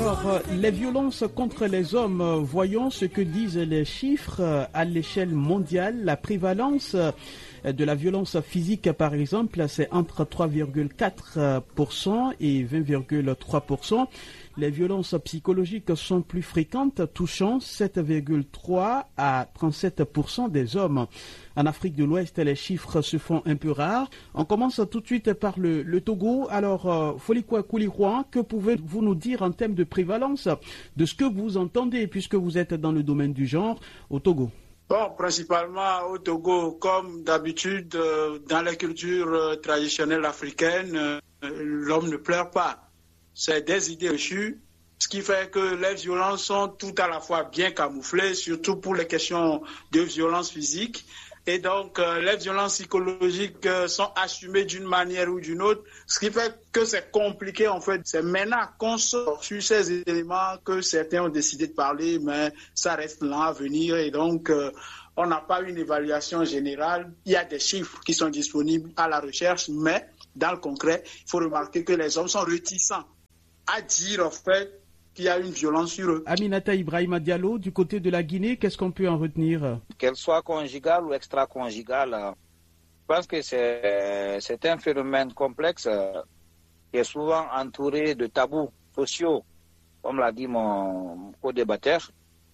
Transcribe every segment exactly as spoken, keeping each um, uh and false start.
Alors, euh, les violences contre les hommes, euh, voyons ce que disent les chiffres euh, à l'échelle mondiale. La prévalence euh, de la violence physique, par exemple, c'est entre trois virgule quatre pour cent et vingt virgule trois pour cent. Les violences psychologiques sont plus fréquentes, touchant sept virgule trois à trente-sept pour cent des hommes. En Afrique de l'Ouest, les chiffres se font un peu rares. On commence tout de suite par le, le Togo. Alors, euh, Folikwa Koulirouan, que pouvez-vous nous dire en termes de prévalence de ce que vous entendez, puisque vous êtes dans le domaine du genre au Togo? Bon, principalement au Togo, comme d'habitude, euh, dans les cultures euh, traditionnelles africaines, euh, l'homme ne pleure pas. C'est des idées reçues, ce qui fait que les violences sont tout à la fois bien camouflées, surtout pour les questions de violence physique. Et donc, euh, les violences psychologiques euh, sont assumées d'une manière ou d'une autre, ce qui fait que c'est compliqué en fait. C'est maintenant qu'on sort sur ces éléments que certains ont décidé de parler, mais ça reste lent à venir et donc euh, on n'a pas une évaluation générale. Il y a des chiffres qui sont disponibles à la recherche, mais dans le concret, il faut remarquer que les hommes sont réticents à dire en fait qu'il y a une violence sur eux. Aminata Ibrahima Diallo, du côté de la Guinée, qu'est-ce qu'on peut en retenir? Qu'elle soit conjugale ou extra-conjugale, je pense que c'est, c'est un phénomène complexe qui est souvent entouré de tabous sociaux, comme l'a dit mon co-débatteur,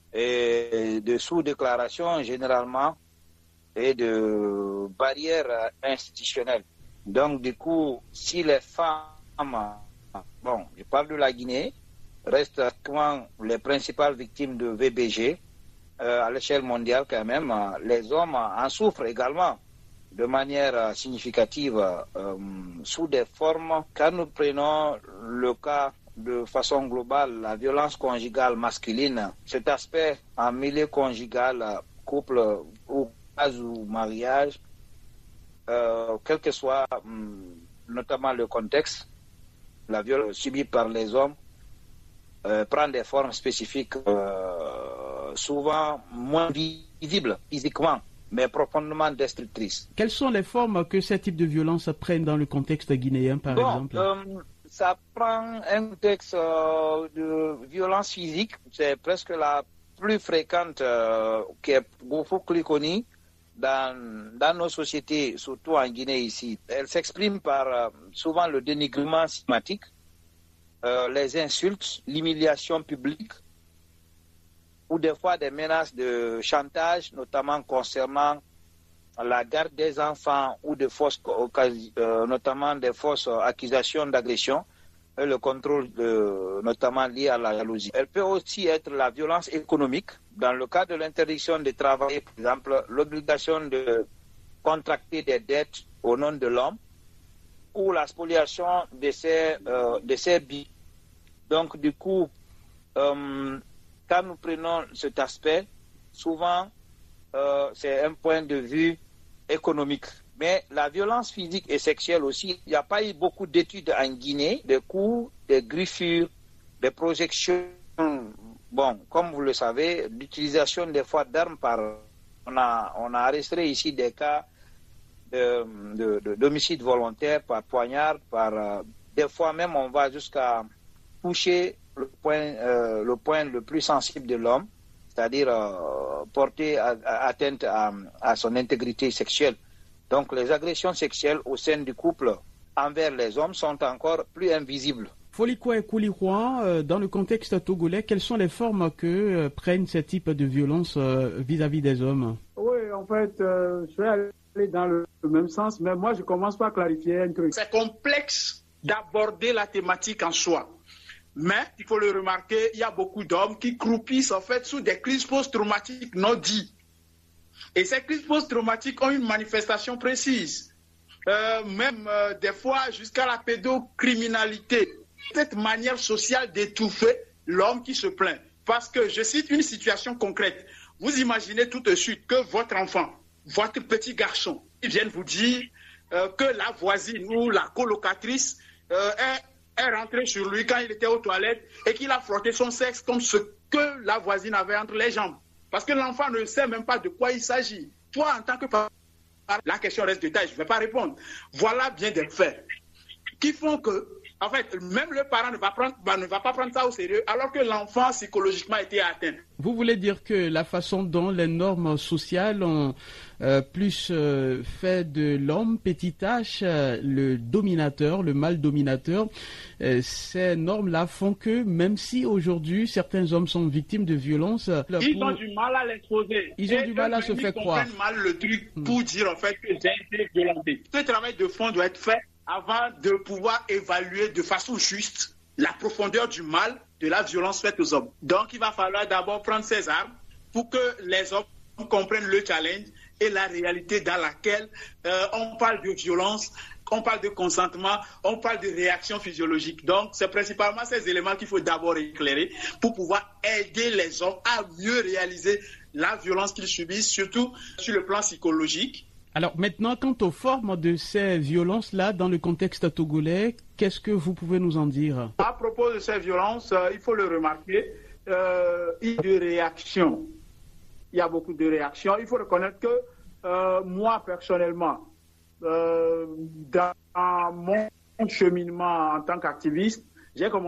et de sous-déclarations généralement et de barrières institutionnelles. Donc du coup, si les femmes, bon, je parle de la Guinée, restent les principales victimes de V B G euh, à l'échelle mondiale quand même. Les hommes en souffrent également de manière significative euh, sous des formes. Quand nous prenons le cas de façon globale, la violence conjugale masculine, cet aspect en milieu conjugal, couple ou ou mariage, euh, quel que soit hum, notamment le contexte, la violence subie par les hommes Euh, prend des formes spécifiques, euh, souvent moins visibles physiquement, mais profondément destructrices. Quelles sont les formes que ce type de violence prennent dans le contexte guinéen, par bon, exemple euh, Ça prend un contexte euh, de violence physique, c'est presque la plus fréquente, euh, qui est beaucoup plus connue dans, dans nos sociétés, surtout en Guinée ici. Elle s'exprime par euh, souvent le dénigrement systématique, Euh, les insultes, l'humiliation publique ou des fois des menaces de chantage, notamment concernant la garde des enfants ou de fausses, euh, notamment des fausses accusations d'agression et le contrôle de, notamment lié à la jalousie. Elle peut aussi être la violence économique dans le cas de l'interdiction de travailler, par exemple l'obligation de contracter des dettes au nom de l'homme, ou la spoliation de ces, euh, de ces biens. Donc, du coup, euh, quand nous prenons cet aspect, souvent, euh, c'est un point de vue économique. Mais la violence physique et sexuelle aussi, il n'y a pas eu beaucoup d'études en Guinée, des coups, des griffures, des projections. Bon, comme vous le savez, l'utilisation des fois d'armes par... On a, on a arrêté ici des cas De, de, de, d'homicide volontaire par poignard, par euh, des fois même on va jusqu'à toucher le point, euh, le point le plus sensible de l'homme, c'est-à-dire euh, porter à, à atteinte à, à son intégrité sexuelle. Donc les agressions sexuelles au sein du couple envers les hommes sont encore plus invisibles. Folikwa Koulirouan, euh, dans le contexte togolais, quelles sont les formes que euh, prennent ces types de violences euh, vis-à-vis des hommes? Oui, en fait, euh, je vais aller dans le même sens, mais moi je commence par clarifier un truc. C'est complexe d'aborder la thématique en soi, mais il faut le remarquer, il y a beaucoup d'hommes qui croupissent en fait sous des crises post-traumatiques non dites. Et ces crises post-traumatiques ont une manifestation précise, euh, même euh, des fois jusqu'à la pédocriminalité. Cette manière sociale d'étouffer l'homme qui se plaint. Parce que je cite une situation concrète. Vous imaginez tout de suite que votre enfant, votre petit garçon, il vient vous dire euh, que la voisine ou la colocatrice euh, est, est rentrée sur lui quand il était aux toilettes et qu'il a frotté son sexe comme ce que la voisine avait entre les jambes. Parce que l'enfant ne sait même pas de quoi il s'agit. Toi, en tant que parent, la question reste de taille, je ne vais pas répondre. Voilà bien des faits qui font que En fait, même le parent ne va, prendre, ne va pas prendre ça au sérieux alors que l'enfant psychologiquement a été atteint. Vous voulez dire que la façon dont les normes sociales ont euh, plus euh, fait de l'homme petit h euh, le dominateur, le mâle dominateur, euh, ces normes-là font que même si aujourd'hui certains hommes sont victimes de violences, ils pour... ont du mal à l'exposer. Ils ont Et du mal à se faire croire. Ils comprennent mal le truc pour dire en fait que j'ai été violenté. Ce travail de fond doit être fait avant de pouvoir évaluer de façon juste la profondeur du mal de la violence faite aux hommes. Donc, il va falloir d'abord prendre ces armes pour que les hommes comprennent le challenge et la réalité dans laquelle euh, on parle de violence, on parle de consentement, on parle de réaction physiologique. Donc, c'est principalement ces éléments qu'il faut d'abord éclairer pour pouvoir aider les hommes à mieux réaliser la violence qu'ils subissent, surtout sur le plan psychologique. Alors maintenant, quant aux formes de ces violences-là dans le contexte togolais, qu'est-ce que vous pouvez nous en dire? À propos de ces violences, euh, il faut le remarquer, euh, il y a des réactions. Il y a beaucoup de réactions. Il faut reconnaître que euh, moi, personnellement, euh, dans mon cheminement en tant qu'activiste, j'ai commencé